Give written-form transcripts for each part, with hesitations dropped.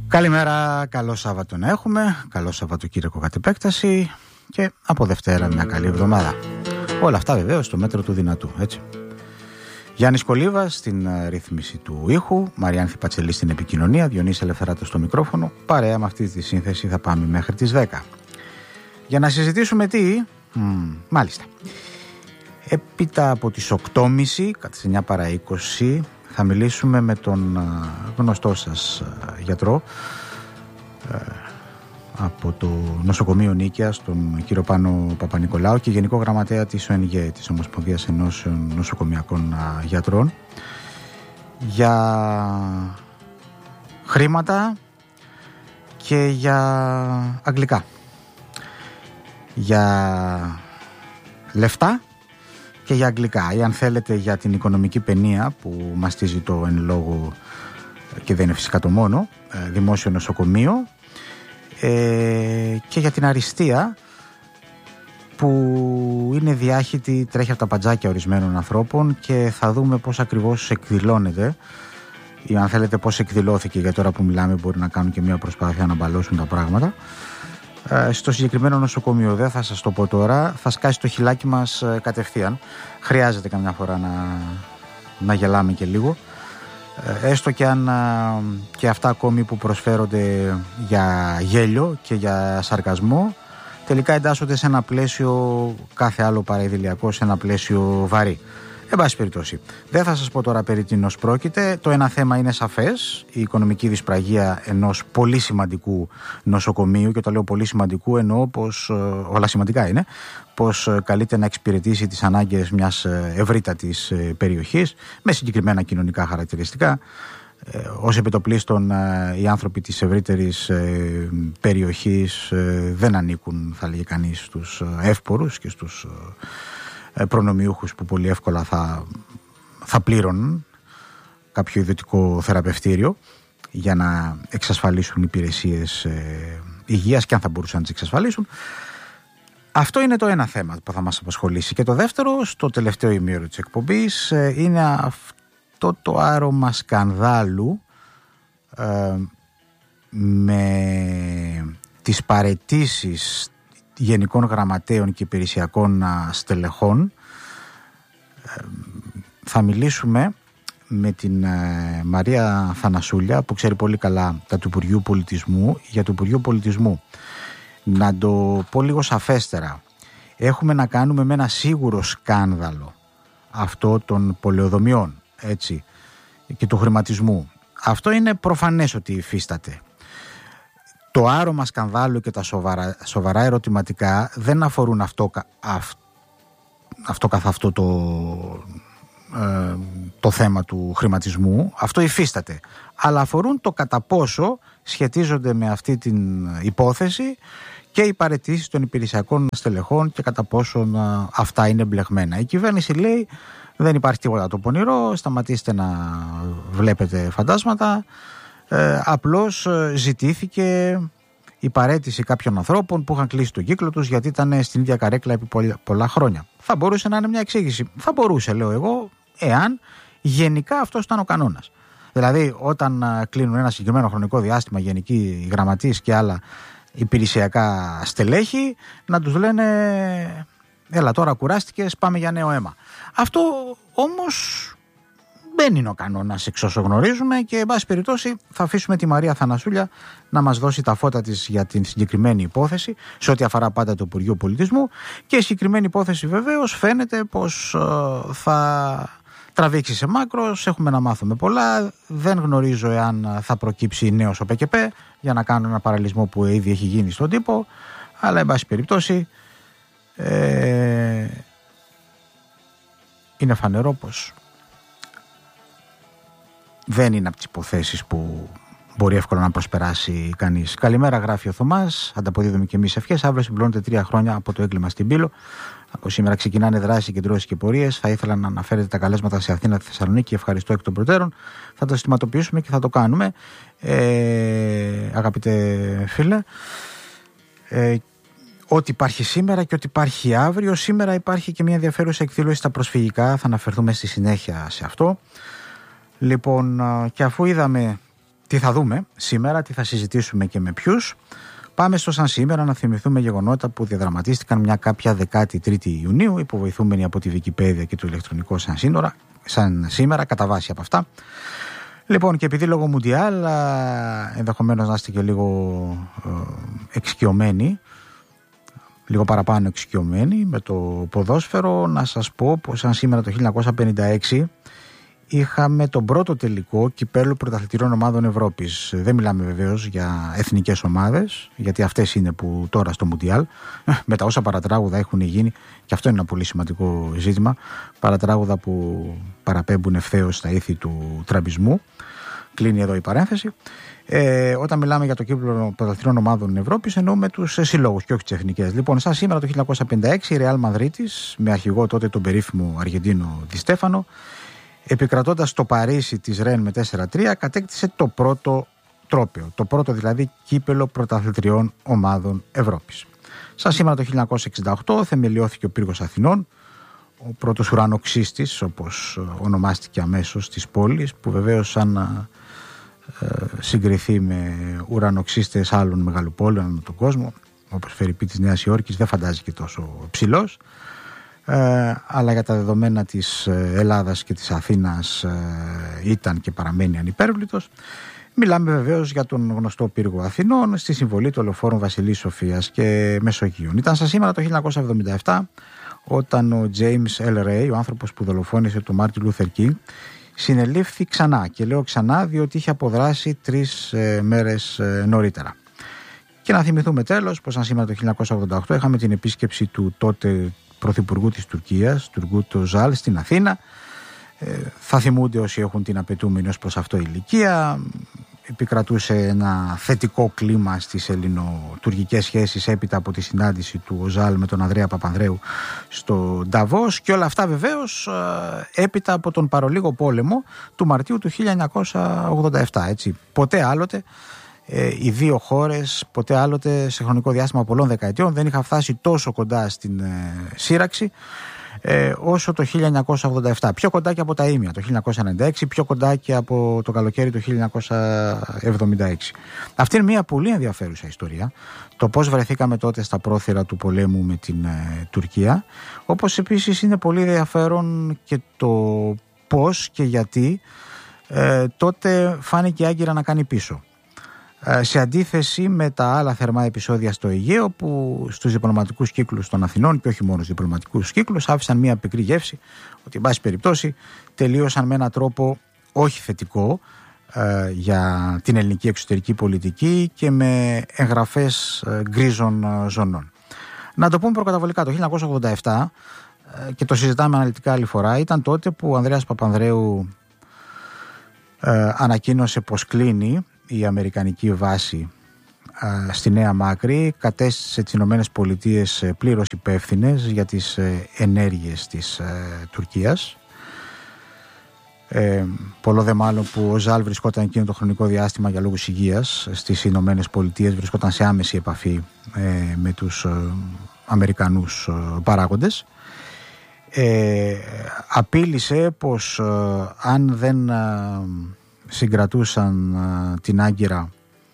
Καλημέρα, καλό Σάββατο να έχουμε. Καλό Σαββατοκύριακο κατ' επέκταση. Και από Δευτέρα μια καλή εβδομάδα. Όλα αυτά βεβαίως στο μέτρο του δυνατού, έτσι. Γιάννης Κολίβας στην ρύθμιση του ήχου, Μαριάνθη Πατσελή στην επικοινωνία, Διονύση Ελευθεράτο στο μικρόφωνο. Παρέα με αυτή τη σύνθεση θα πάμε μέχρι τις 10. Για να συζητήσουμε τι, μάλιστα. Έπειτα από τις 8.30, κατά τις 9 παρά 20, θα μιλήσουμε με τον γνωστό σας γιατρό από το νοσοκομείο Νίκαιας, τον κύριο Πάνο Παπα-Νικολάου και Γενικό Γραμματέα της ΟΕΝΓΕ, της Ομοσπονδίας Ενώσεων Νοσοκομιακών Γιατρών, για χρήματα και για αγγλικά, για λεφτά και για αγγλικά, ή αν θέλετε για την οικονομική παινία που μαστίζει το εν λόγω, και δεν είναι φυσικά το μόνο, δημόσιο νοσοκομείο, και για την αριστεία που είναι διάχυτη, τρέχει από τα παντζάκια ορισμένων ανθρώπων, και θα δούμε πώς ακριβώς εκδηλώνεται, ή αν θέλετε πώς εκδηλώθηκε, για τώρα που μιλάμε μπορεί να κάνουν και μια προσπάθεια να μπαλώσουν τα πράγματα. Στο συγκεκριμένο νοσοκομείο δεν θα σας το πω τώρα, θα σκάσει το χιλάκι μας κατευθείαν. Χρειάζεται καμιά φορά να γελάμε και λίγο, έστω και αν και αυτά ακόμη που προσφέρονται για γέλιο και για σαρκασμό τελικά εντάσσονται σε ένα πλαίσιο κάθε άλλο παραειδηλιακό, σε ένα πλαίσιο βαρύ. Εν πάση περιπτώσει, δεν θα σας πω τώρα περί τίνος πρόκειται. Το ένα θέμα είναι σαφές, η οικονομική δυσπραγία ενός πολύ σημαντικού νοσοκομείου, και το λέω πολύ σημαντικού εννοώ πως όλα σημαντικά είναι, πως καλείται να εξυπηρετήσει τις ανάγκες μιας ευρύτατης περιοχής με συγκεκριμένα κοινωνικά χαρακτηριστικά. Ως επιτοπλίστων οι άνθρωποι της ευρύτερης περιοχής δεν ανήκουν, θα λέγει κανείς, στους εύπορους και στους προνομιούχους που πολύ εύκολα θα πλήρωνουν κάποιο ιδιωτικό θεραπευτήριο για να εξασφαλίσουν υπηρεσίες υγείας, και αν θα μπορούσαν να τις εξασφαλίσουν. Αυτό είναι το ένα θέμα που θα μας απασχολήσει. Και το δεύτερο, στο τελευταίο ημίωρο της εκπομπής, είναι αυτό το άρωμα σκανδάλου με τις παραιτήσεις γενικών γραμματέων και υπηρεσιακών στελεχών. Θα μιλήσουμε με την Μαρία Θανασούλια, που ξέρει πολύ καλά τα του Υπουργείου Πολιτισμού, για το Υπουργείο Πολιτισμού. Να το πω λίγο σαφέστερα, έχουμε να κάνουμε με ένα σίγουρο σκάνδαλο αυτό των πολεοδομιών, έτσι, και του χρηματισμού. Αυτό είναι προφανές ότι υφίσταται. Το άρωμα σκανδάλου και τα σοβαρά ερωτηματικά δεν αφορούν αυτό καθ' αυτό το θέμα του χρηματισμού. Αυτό υφίσταται. Αλλά αφορούν το κατά πόσο σχετίζονται με αυτή την υπόθεση και οι παραιτήσεις των υπηρεσιακών στελεχών και κατά πόσο αυτά είναι μπλεγμένα. Η κυβέρνηση λέει δεν υπάρχει τίποτα το πονηρό, σταματήστε να βλέπετε φαντάσματα. Απλώς ζητήθηκε η παραίτηση κάποιων ανθρώπων που είχαν κλείσει τον κύκλο τους γιατί ήταν στην ίδια καρέκλα επί πολλά χρόνια. Θα μπορούσε να είναι μια εξήγηση. Θα μπορούσε, λέω εγώ, εάν γενικά αυτός ήταν ο κανόνας. Δηλαδή, όταν κλείνουν ένα συγκεκριμένο χρονικό διάστημα γενικοί γραμματείς και άλλα υπηρεσιακά στελέχη, να τους λένε έλα τώρα κουράστηκες, πάμε για νέο αίμα. Αυτό όμως δεν είναι ο κανόνας εξ όσο γνωρίζουμε, και εν πάση περιπτώσει θα αφήσουμε τη Μαρία Θανασούλια να μας δώσει τα φώτα της για την συγκεκριμένη υπόθεση σε ό,τι αφορά πάντα το Υπουργείο Πολιτισμού, και η συγκεκριμένη υπόθεση βεβαίως φαίνεται πως θα τραβήξει σε μάκρος, έχουμε να μάθουμε πολλά. Δεν γνωρίζω εάν θα προκύψει νέος ΟΠΚΠ για να κάνω ένα παραλυσμό που ήδη έχει γίνει στον τύπο, αλλά εν πάση περιπτώσει είναι φανερό πως δεν είναι από τις υποθέσεις που μπορεί εύκολα να προσπεράσει κανείς. Καλημέρα, γράφει ο Θωμάς. Ανταποδίδουμε και εμείς ευχές. Αύριο συμπληρώνεται 3 χρόνια από το έγκλημα στην Πύλο. Από σήμερα ξεκινάνε δράσεις, κεντρώσεις και πορείες. Θα ήθελα να αναφέρετε τα καλέσματα σε Αθήνα, Θεσσαλονίκη. Ευχαριστώ εκ των προτέρων. Θα το συστηματοποιήσουμε και θα το κάνουμε, αγαπητέ φίλε. Ό,τι υπάρχει σήμερα και ό,τι υπάρχει αύριο. Σήμερα υπάρχει και μια ενδιαφέρουσα εκδήλωση στα προσφυγικά. Θα αναφερθούμε στη συνέχεια σε αυτό. Λοιπόν, και αφού είδαμε Τι θα δούμε σήμερα, τι θα συζητήσουμε και με ποιους. Πάμε στο σαν σήμερα να θυμηθούμε γεγονότα που διαδραματίστηκαν μια κάποια 13η Ιουνίου, υποβοηθούμενοι από τη Wikipedia και το ηλεκτρονικό σαν σήμερα, κατά βάση από αυτά. Λοιπόν, και επειδή λόγω Μουντιάλ ενδεχομένως να είστε και λίγο εξοικειωμένοι, λίγο παραπάνω εξοικειωμένοι με το ποδόσφαιρο, να σας πω πως σαν σήμερα το 1956 είχαμε τον πρώτο τελικό κυπέλλου πρωταθλητριών ομάδων Ευρώπης. Δεν μιλάμε βεβαίως για εθνικές ομάδες, γιατί αυτές είναι που τώρα στο Μουντιάλ, με τα όσα παρατράγουδα έχουν γίνει, και αυτό είναι ένα πολύ σημαντικό ζήτημα, παρατράγουδα που παραπέμπουν ευθέως στα ήθη του τραμπισμού. Κλείνει εδώ η παρένθεση. Όταν μιλάμε για το κύπελλο πρωταθλητριών ομάδων Ευρώπης, εννοούμε τους συλλόγους και όχι τις εθνικές. Λοιπόν, σαν σήμερα το 1956 η Ρεάλ Μαδρίτης, με αρχηγό τότε τον περίφημο Αργεντίνο Ντι Στέφανο, επικρατώντας το Παρίσι της Ρεν με 4-3, κατέκτησε το πρώτο τρόπαιο. Το πρώτο δηλαδή κύπελλο πρωταθλητριών ομάδων Ευρώπης. Σαν σήμερα το 1968 θεμελιώθηκε ο Πύργος Αθηνών, ο πρώτος ουρανοξύστης, όπως ονομάστηκε αμέσως, της πόλης, που βεβαίως αν συγκριθεί με ουρανοξύστες άλλων μεγαλοπόλεων ανά τον κόσμο, όπως Φερρυπή της Νέας Υόρκης, δεν φαντάζει και τόσο ψηλός. Αλλά για τα δεδομένα της Ελλάδας και της Αθήνας ήταν και παραμένει ανυπέρβλητος. Μιλάμε βεβαίως για τον γνωστό Πύργο Αθηνών στη συμβολή των λεωφόρων Βασιλής Σοφίας και Μεσογείων. Ήταν σαν σήμερα το 1977 όταν ο James L. Ray, ο άνθρωπος που δολοφόνησε τον Μάρτιν Λούθερ Κίνγκ, συνελήφθη ξανά, και λέω ξανά διότι είχε αποδράσει 3 μέρες νωρίτερα. Και να θυμηθούμε τέλος πως σαν σήμερα το 1988 είχαμε την επίσκεψη του τότε πρωθυπουργού της Τουρκίας, Τουργκούτ Οσάλ, στην Αθήνα. Θα θυμούνται όσοι έχουν την απαιτούμενη ως προς αυτό ηλικία. Επικρατούσε ένα θετικό κλίμα στις ελληνοτουρκικές σχέσεις έπειτα από τη συνάντηση του Οσάλ με τον Ανδρέα Παπανδρέου στο Νταβός, και όλα αυτά βεβαίως έπειτα από τον παρολίγο πόλεμο του Μαρτίου του 1987. Έτσι. Ποτέ άλλοτε οι δύο χώρες, ποτέ άλλοτε σε χρονικό διάστημα πολλών δεκαετιών δεν είχαν φτάσει τόσο κοντά στην σύραξη όσο το 1987. Πιο κοντά και από τα ήμια το 1996, πιο κοντά και από το καλοκαίρι του 1976. Αυτή είναι μια πολύ ενδιαφέρουσα ιστορία, το πώς βρεθήκαμε τότε στα πρόθυρα του πολέμου με την Τουρκία, όπως επίσης είναι πολύ ενδιαφέρον και το πώς και γιατί τότε φάνηκε άγκυρα να κάνει πίσω. Σε αντίθεση με τα άλλα θερμά επεισόδια στο Αιγαίο, που στους διπλωματικούς κύκλους των Αθηνών και όχι μόνο στους διπλωματικούς κύκλους άφησαν μια πικρή γεύση ότι εν πάση περιπτώσει τελείωσαν με έναν τρόπο όχι θετικό για την ελληνική εξωτερική πολιτική και με εγγραφές γκρίζων ζωνών. Να το πούμε προκαταβολικά, το 1987, και το συζητάμε αναλυτικά άλλη φορά, ήταν τότε που ο Ανδρέας Παπανδρέου ανακοίνωσε πως κλείνει η αμερικανική βάση στη Νέα Μάκρη, κατέστησε τις Ηνωμένες Πολιτείες πλήρως υπεύθυνες για τις ενέργειες της Τουρκίας. Πολλό δε μάλλον που ο Ζάλ βρισκόταν εκείνο το χρονικό διάστημα για λόγους υγείας στις Ηνωμένες Πολιτείες, βρισκόταν σε άμεση επαφή με τους Αμερικανούς παράγοντες. Απείλησε πως αν δεν συγκρατούσαν την άγκυρα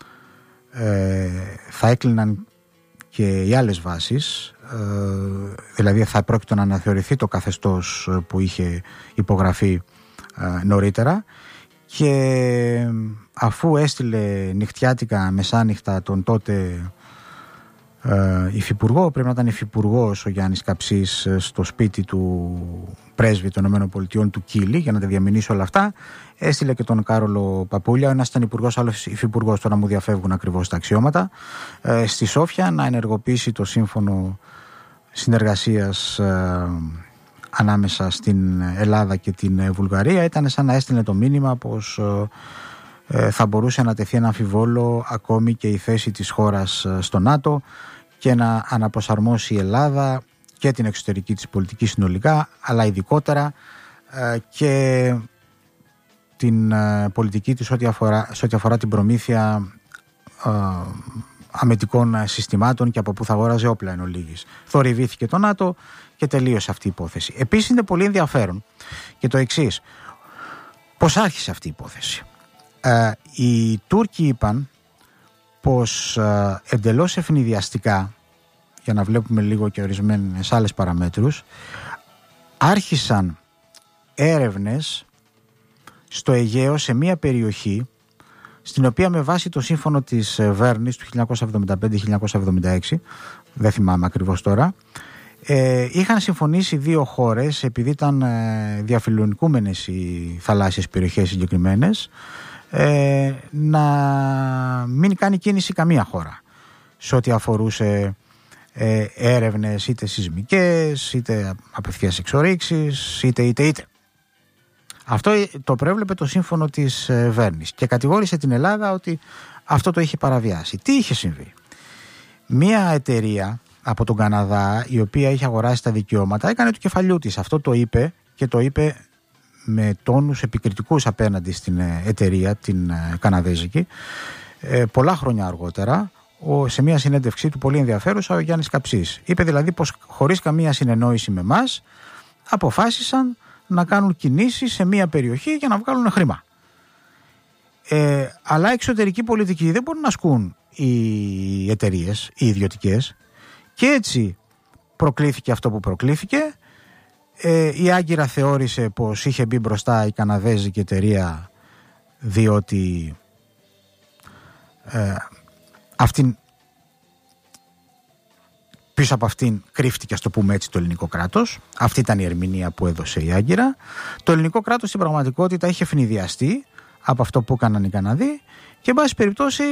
θα έκλειναν και οι άλλες βάσεις, δηλαδή θα πρόκειται να αναθεωρηθεί το καθεστώς που είχε υπογραφεί νωρίτερα, και αφού έστειλε νυχτιάτικα μεσάνυχτα τον τότε υφυπουργό, πρέπει να ήταν υφυπουργός ο Γιάννης Καψής, στο σπίτι του πρέσβη των ΗΠΑ του Κίλι, για να τα διαμηνήσει όλα αυτά. Έστειλε και τον Κάρολο Παπούλια, ένας ήταν υπουργός, άλλος υφυπουργός, τώρα μου διαφεύγουν ακριβώς τα αξιώματα, στη Σόφια να ενεργοποιήσει το σύμφωνο συνεργασίας ανάμεσα στην Ελλάδα και την Βουλγαρία. Ήταν σαν να έστειλε το μήνυμα πως θα μπορούσε να τεθεί ένα αμφιβόλο ακόμη και η θέση της χώρας στο ΝΑΤΟ και να αναπροσαρμόσει η Ελλάδα και την εξωτερική της πολιτική συνολικά, αλλά ειδικότερα και την πολιτική της ό,τι αφορά την προμήθεια αμυντικών συστημάτων και από πού θα αγόραζε όπλα εν ολίγης. Θορυβήθηκε το ΝΑΤΟ και τελείωσε αυτή η υπόθεση. Επίσης είναι πολύ ενδιαφέρον και το εξής: πώς άρχισε αυτή η υπόθεση. Οι Τούρκοι είπαν πως εντελώς ευνηδιαστικά, για να βλέπουμε λίγο και ορισμένες άλλες παραμέτρους, άρχισαν έρευνες στο Αιγαίο, σε μια περιοχή στην οποία με βάση το σύμφωνο της Βέρνης του 1975-1976, δεν θυμάμαι ακριβώς τώρα, είχαν συμφωνήσει δύο χώρες, επειδή ήταν διαφιλονικούμενες οι θαλάσσιες περιοχές συγκεκριμένες, να μην κάνει κίνηση καμία χώρα σε ό,τι αφορούσε έρευνες είτε σεισμικές, είτε απευθείας εξορίξεις, είτε. Αυτό το προέβλεπε το σύμφωνο της Βέρνης και κατηγόρησε την Ελλάδα ότι αυτό το είχε παραβιάσει. Τι είχε συμβεί? Μία εταιρεία από τον Καναδά, η οποία είχε αγοράσει τα δικαιώματα, έκανε του κεφαλιού της. Αυτό το είπε, και το είπε με τόνους επικριτικούς απέναντι στην εταιρεία, την καναδέζικη. Πολλά χρόνια αργότερα, σε μια συνέντευξή του πολύ ενδιαφέρουσα, ο Γιάννης Καψής είπε δηλαδή πως χωρίς καμία συνεννόηση με εμάς αποφάσισαν να κάνουν κινήσεις σε μια περιοχή για να βγάλουν χρήμα. Αλλά εξωτερική πολιτική δεν μπορούν να ασκούν οι εταιρείες, οι ιδιωτικές, και έτσι προκλήθηκε αυτό που προκλήθηκε. Η Άγκυρα θεώρησε πως είχε μπει μπροστά η καναδέζικη εταιρεία, διότι πίσω από αυτήν κρύφτηκε, ας το πούμε έτσι, το ελληνικό κράτος. Αυτή ήταν η ερμηνεία που έδωσε η Άγκυρα. Το ελληνικό κράτος στην πραγματικότητα είχε ευνηδιαστεί από αυτό που έκαναν οι Καναδοί και, εν πάση περιπτώσει,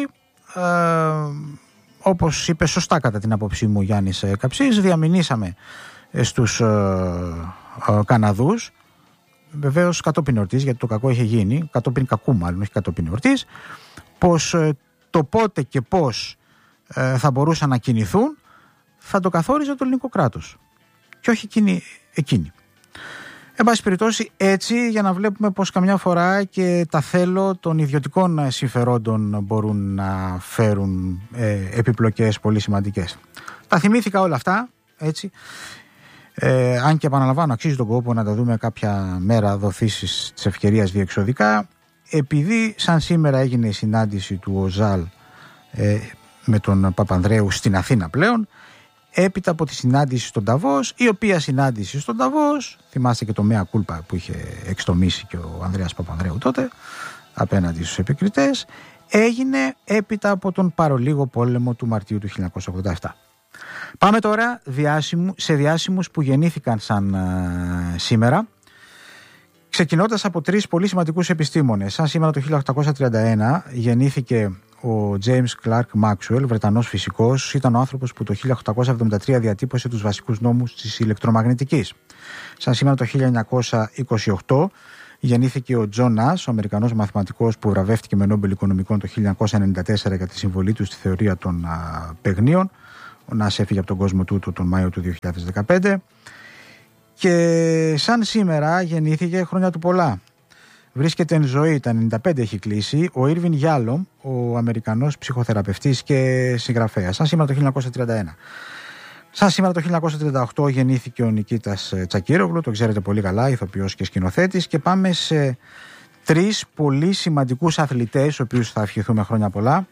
όπως είπε σωστά κατά την άποψή μου ο Γιάννης Καψής, διαμηνήσαμε στους Καναδούς, βεβαίως κατόπιν εορτής, γιατί το κακό είχε γίνει, κατόπιν κακού μάλλον, όχι κατόπιν εορτής, πως το πότε και πώς θα μπορούσαν να κινηθούν θα το καθόριζε το ελληνικό κράτος και όχι εκείνη. Εν πάση περιπτώσει, έτσι, για να βλέπουμε πως καμιά φορά και τα θέλω των ιδιωτικών συμφερόντων μπορούν να φέρουν επιπλοκές πολύ σημαντικές. Τα θυμήθηκα όλα αυτά, έτσι, αν και επαναλαμβάνω αξίζει τον κόπο να τα δούμε κάποια μέρα δοθήσεις της ευκαιρίας διεξοδικά, επειδή σαν σήμερα έγινε η συνάντηση του ΟΖΑΛ με τον Παπανδρέου στην Αθήνα πλέον, έπειτα από τη συνάντηση στον Νταβός, η οποία συνάντηση στον Νταβός, θυμάστε και το μέα κούλπα που είχε εξτομίσει και ο Ανδρέας Παπανδρέου τότε απέναντι στους επικριτές, έγινε έπειτα από τον παρολίγο πόλεμο του Μαρτίου του 1987. Πάμε τώρα σε διάσημους που γεννήθηκαν σαν σήμερα, ξεκινώντας από τρεις πολύ σημαντικούς επιστήμονες. Σαν σήμερα το 1831 γεννήθηκε ο James Clerk Maxwell, Βρετανός φυσικός. Ήταν ο άνθρωπος που το 1873 διατύπωσε τους βασικούς νόμους της ηλεκτρομαγνητικής. Σαν σήμερα το 1928 γεννήθηκε ο John Nash, ο Αμερικανός μαθηματικός που βραβεύτηκε με Νόμπελ Οικονομικών το 1994 για τη συμβολή του στη θεωρία των παιγνίων. Ο Nash έφυγε από τον κόσμο τούτο τον Μάιο του 2015. Και σαν σήμερα γεννήθηκε, χρόνια του πολλά, βρίσκεται εν ζωή, τα 95 έχει κλείσει, ο Ήρβιν Γιάλομ, ο Αμερικανός ψυχοθεραπευτής και συγγραφέας. Σαν σήμερα το 1931. Σαν σήμερα το 1938 γεννήθηκε ο Νικήτας Τσακίρογλου, το ξέρετε πολύ καλά, ηθοποιός και σκηνοθέτης. Και πάμε σε τρεις πολύ σημαντικούς αθλητές, ο οποίους θα ευχηθούμε χρόνια πολλά.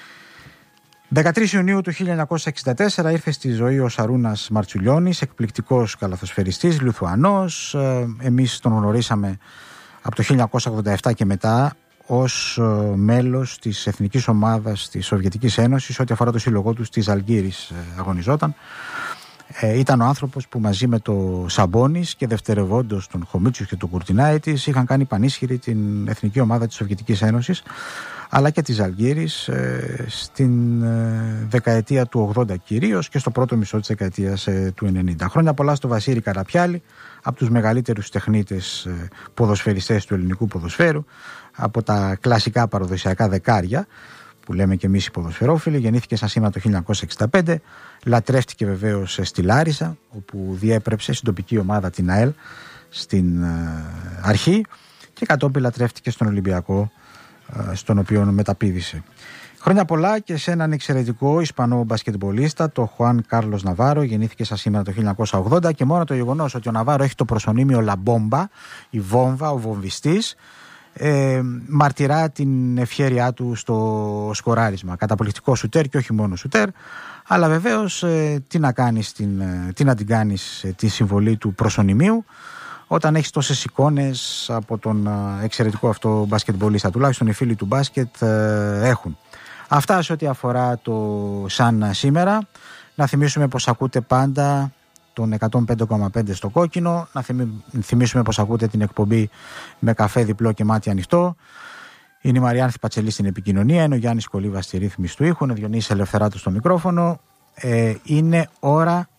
13 Ιουνίου του 1964 ήρθε στη ζωή ο Σαρούνας Μαρτσουλιώνης, εκπληκτικός καλαθοσφαιριστής, Λιθουανός. Εμείς τον γνωρίσαμε από το 1987 και μετά ως μέλος της εθνικής ομάδας της Σοβιετικής Ένωσης, ό,τι αφορά το σύλλογό του στη Ζαλγκύρης αγωνιζόταν. Ήταν ο άνθρωπος που μαζί με το Σαμπόνις και δευτερευόντως τον Χομίτσους και τον Κουρτινάιτης είχαν κάνει πανίσχυρη την εθνική ομάδα της Σοβιετικής Ένωσης, αλλά και της Ζαλγκύρης στην δεκαετία του 80 κυρίως και στο πρώτο μισό της δεκαετίας του 90. Χρόνια πολλά στο Βασίλη Καραπιάλη, από τους μεγαλύτερους τεχνίτες ποδοσφαιριστές του ελληνικού ποδοσφαίρου, από τα κλασικά παραδοσιακά δεκάρια που λέμε και εμείς οι ποδοσφαιρόφιλοι. Γεννήθηκε σαν σήμερα το 1965, λατρεύτηκε βεβαίως στη Λάρισα, όπου διέπρεψε στην τοπική ομάδα την ΑΕΛ στην αρχή και κατόπιν λατρεύτηκε στον Ολυμπιακό, στον οποίο μεταπήδησε. Χρόνια πολλά και σε έναν εξαιρετικό Ισπανό μπασκετμπολίστα, το Χουάν Κάρλος Ναβάρο. Γεννήθηκε σαν σήμερα το 1980 και μόνο το γεγονός ότι ο Ναβάρο έχει το προσωνύμιο Λαμπόμπα, η βόμβα, ο βομβιστής, μαρτυρά την ευχέρειά του στο σκοράρισμα. Καταπληκτικό σουτέρ και όχι μόνο σουτέρ, αλλά βεβαίως τι να την κάνεις τη συμβολή του προσωνυμίου όταν έχεις τόσες εικόνες από τον εξαιρετικό αυτό μπασκετμπολίστα. Τουλάχιστον οι φίλοι του μπάσκετ έχουν. Αυτά σε ό,τι αφορά το σαν σήμερα. Να θυμίσουμε πως ακούτε πάντα τον 105,5 στο Κόκκινο. Να θυμίσουμε πως ακούτε την εκπομπή με καφέ διπλό και μάτι ανοιχτό. Είναι η Μαριάνθη Πατσελή στην επικοινωνία, είναι ο Γιάννης Κολίβας στη ρύθμιση του ήχου, είναι ο Διονύσης Ελευθεράτος στο μικρόφωνο. Είναι ώρα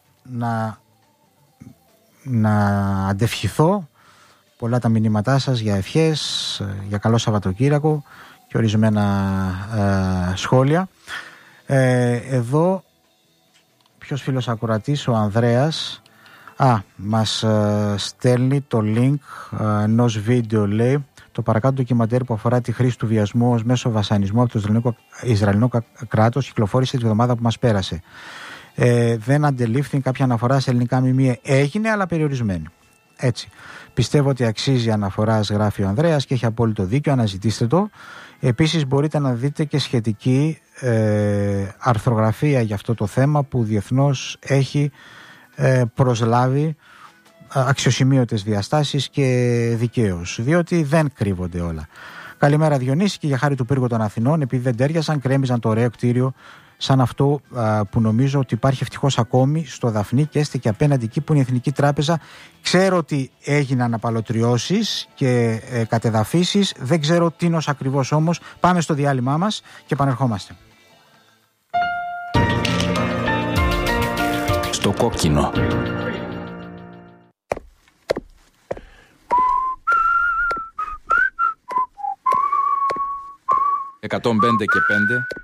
να αντευχηθώ. Πολλά τα μηνύματά σας για ευχές, για καλό Σαββατοκύριακο και ορισμένα σχόλια. Εδώ ποιος φίλος ακροατής, ο Ανδρέας, μας στέλνει το link ενός βίντεο, λέει, το παρακάτω ντοκιμαντέρ που αφορά τη χρήση του βιασμού ως μέσο βασανισμού από το Ισραηλινό κράτος κυκλοφόρησε τη βδομάδα που μας πέρασε. Δεν αντελήφθη κάποια αναφορά σε ελληνικά μημία. Έγινε, αλλά περιορισμένη. Έτσι. Πιστεύω ότι αξίζει αναφοράς, γράφει ο Ανδρέας, και έχει απόλυτο δίκιο. Αναζητήστε το. Επίσης μπορείτε να δείτε και σχετική αρθρογραφία για αυτό το θέμα που διεθνώς έχει προσλάβει αξιοσημείωτες διαστάσεις και δικαίως, διότι δεν κρύβονται όλα. Καλημέρα Διονύση, και για χάρη του Πύργου των Αθηνών, επειδή δεν τέριασαν, κρέμιζαν το ωραίο κτίριο σαν αυτό που νομίζω ότι υπάρχει ευτυχώς ακόμη στο Δαφνί και έστε και απέναντι εκεί που είναι η Εθνική Τράπεζα. Ξέρω ότι έγιναν απαλωτριώσεις και κατεδαφίσεις, δεν ξέρω τίνος ακριβώς όμως. Πάμε στο διάλειμμά μας και επανερχόμαστε. Στο Κόκκινο. 105 και 5